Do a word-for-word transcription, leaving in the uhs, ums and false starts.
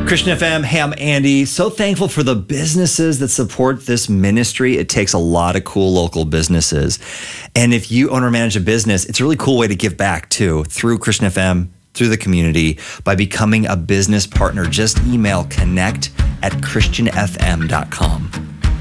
Christian F M, hey, I'm Andy. So thankful for the businesses that support this ministry. It takes a lot of cool local businesses. And if you own or manage a business, it's a really cool way to give back too, through Christian F M, through the community, by becoming a business partner. Just email connect at christian f m dot com.